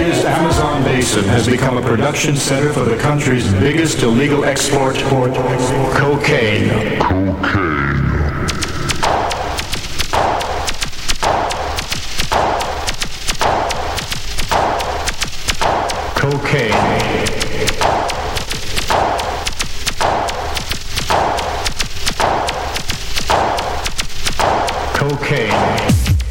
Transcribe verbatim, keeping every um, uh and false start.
California's Amazon basin has become a production center for the country's biggest illegal export, cocaine. Cocaine. Cocaine. Cocaine.